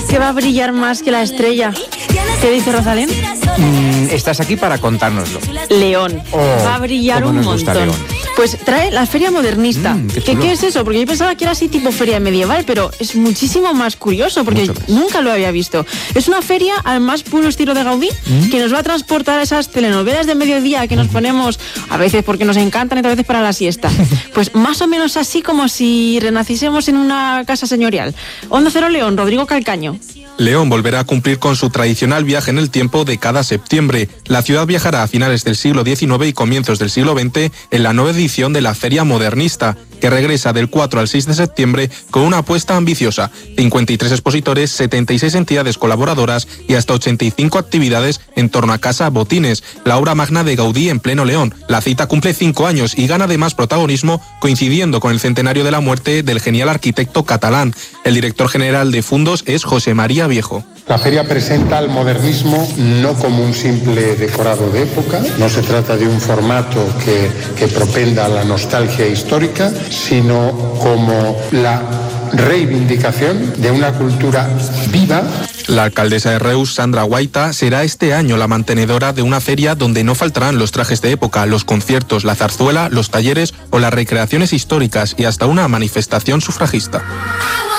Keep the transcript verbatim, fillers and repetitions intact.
que va a brillar más que la estrella. ¿Qué dice Rosalén? Mm, estás aquí para contárnoslo. León. Oh, va a brillar cómo un nos gusta montón. León. Pues trae la Feria Modernista. Mm, qué ¿Qué, chulo. ¿Qué es eso? Porque yo pensaba que era así tipo feria medieval, pero es muchísimo más curioso porque Mucho más. nunca lo había visto. Es una feria al más puro estilo de Gaudí, Mm. que nos va a transportar a esas telenovelas de mediodía que nos ponemos a veces porque nos encantan y otras veces para la siesta. Pues más o menos así como si renaciésemos en una casa señorial. Onda Cero León, Rodrigo Calcaño. León volverá a cumplir con su tradicional viaje en el tiempo de cada septiembre. La ciudad viajará a finales del siglo diecinueve y comienzos del siglo veinte en la nueva edición de la Feria Modernista, que regresa del cuatro al seis de septiembre con una apuesta ambiciosa. cincuenta y tres expositores, setenta y seis entidades colaboradoras y hasta ochenta y cinco actividades en torno a Casa Botines, la obra magna de Gaudí en pleno León. La cita cumple cinco años y gana además protagonismo coincidiendo con el centenario de la muerte del genial arquitecto catalán. El director general de Fundos es José María Viejo. La feria presenta el modernismo no como un simple decorado de época, no se trata de un formato que, que propenda a la nostalgia histórica, sino como la reivindicación de una cultura viva. La alcaldesa de Reus, Sandra Guaita, será este año la mantenedora de una feria donde no faltarán los trajes de época, los conciertos, la zarzuela, los talleres o las recreaciones históricas y hasta una manifestación sufragista.